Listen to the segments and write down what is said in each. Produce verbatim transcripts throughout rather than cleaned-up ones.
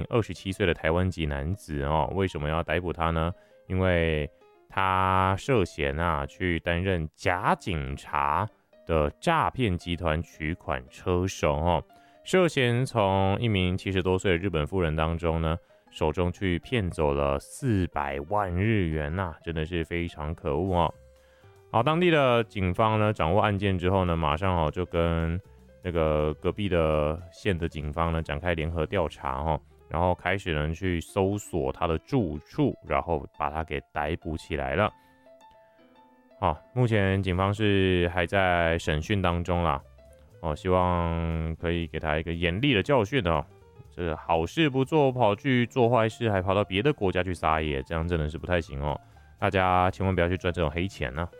二十七岁的台湾籍男子哦。为什么要逮捕他呢？因为他涉嫌啊去担任假警察的诈骗集团取款车手哦，涉嫌从一名七十多岁的日本妇人当中呢手中去骗走了四百万日元呐、啊，真的是非常可恶哦。好，当地的警方呢掌握案件之后呢，马上哦就跟那个隔壁的县的警方呢展开联合调查哦，然后开始呢去搜索他的住处，然后把他给逮捕起来了。好，目前警方是还在审讯当中啦，哦，希望可以给他一个严厉的教训哦。这好事不做，跑去做坏事，还跑到别的国家去撒野，这样真的是不太行哦。大家千万不要去赚这种黑钱呢、啊。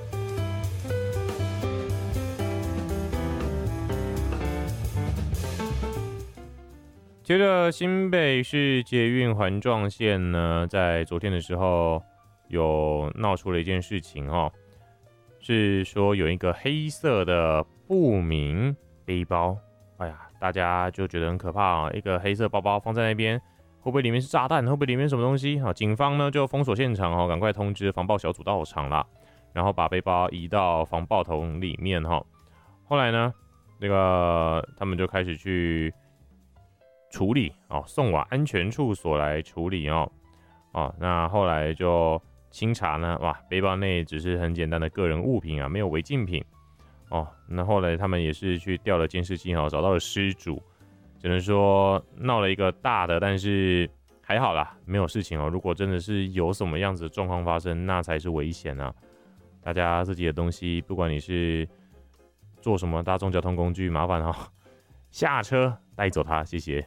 接着，新北市捷运环状线呢，在昨天的时候有闹出了一件事情哦，是说有一个黑色的不明背包，哎呀，大家就觉得很可怕啊、哦！一个黑色包包放在那边，会不会里面是炸弹？会不会里面是什么东西？好，警方呢就封锁现场哦，赶快通知防暴小组到场啦，然后把背包移到防爆桶里面哈。后来呢，那个他们就开始去处理哦，送往安全处所来处理哦。哦，那后来就清查呢，哇，背包内只是很简单的个人物品啊，没有违禁品哦。那后来他们也是去调了监视器哦，找到了失主，只能说闹了一个大的，但是还好啦，没有事情哦。如果真的是有什么样子的状况发生，那才是危险啊。大家自己的东西，不管你是坐什么大众交通工具，麻烦哦，下车带走它，谢谢。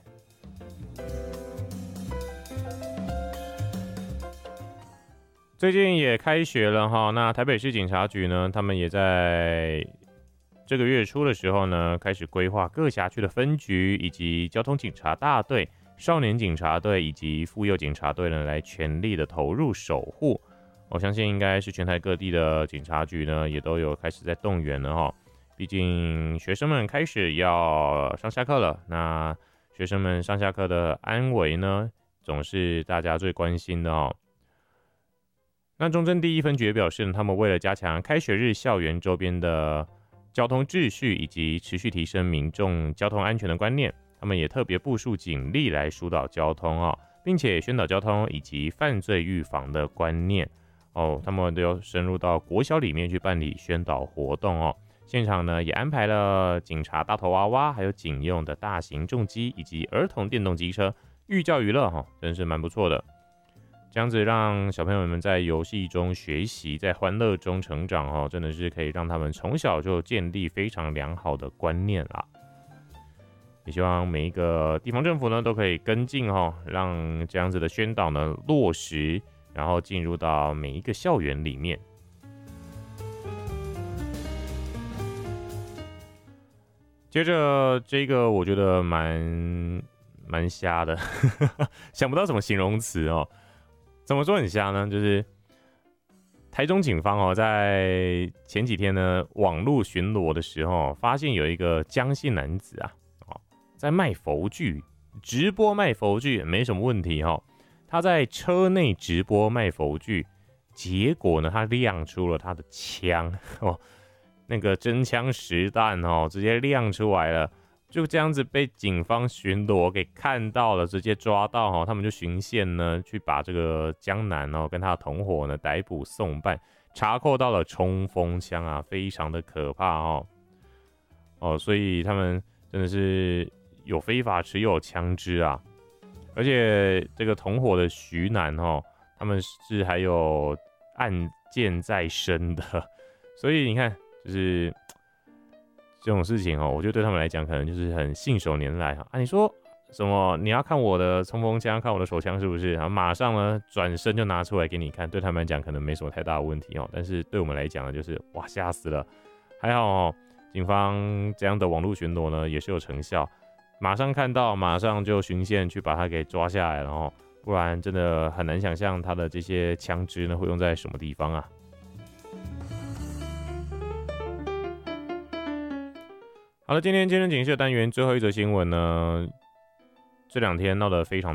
最近也开学了哈，那台北市警察局呢，他们也在这个月初的时候呢，开始规划各辖区的分局以及交通警察大队、少年警察队以及妇幼警察队呢，来全力的投入守护。我相信应该是全台各地的警察局呢，也都有开始在动员了哈。毕竟学生们开始要上下课了，那学生们上下课的安危呢，总是大家最关心的哦。那中正第一分局也表示，他们为了加强开学日校园周边的交通秩序以及持续提升民众交通安全的观念，他们也特别部署警力来疏导交通哦，并且宣导交通以及犯罪预防的观念哦。他们都有深入到国小里面去办理宣导活动哦。现场呢也安排了警察大头娃娃，还有警用的大型重机以及儿童电动机车，寓教于乐哈、哦，真是蛮不错的。这样子让小朋友们在游戏中学习，在欢乐中成长哦，真的是可以让他们从小就建立非常良好的观念啦。也希望每一个地方政府呢都可以跟进哦，让这样子的宣导呢落实，然后进入到每一个校园里面。接着这个我觉得蛮蛮瞎的，想不到什么形容词哦。怎么说很瞎呢？就是台中警方哦，在前几天呢，网络巡逻的时候，发现有一个江姓男子啊，哦，在卖佛具，直播卖佛具没什么问题哈、哦。他在车内直播卖佛具，结果呢，他亮出了他的枪哦，那个真枪实弹哦，直接亮出来了。就这样子被警方巡逻给看到了，直接抓到哈，他们就循线呢去把这个江南哦跟他的同伙呢逮捕送办，查扣到了冲锋枪啊，非常的可怕哦哦，所以他们真的是有非法持有枪支啊，而且这个同伙的徐男哦，他们是还有案件在身的，所以你看就是。这种事情哦，我觉得对他们来讲，可能就是很信手拈来哈啊！你说什么？你要看我的冲锋枪，看我的手枪是不是？然后马上呢转身就拿出来给你看，对他们来讲可能没什么太大的问题哦。但是对我们来讲呢，就是哇吓死了！还好哦，警方这样的网络巡逻呢也是有成效，马上看到，马上就循线去把他给抓下来了哦。不然真的很难想象他的这些枪支呢会用在什么地方啊。好了，今天今日警示的单元最后一则新闻呢，这两天闹得非常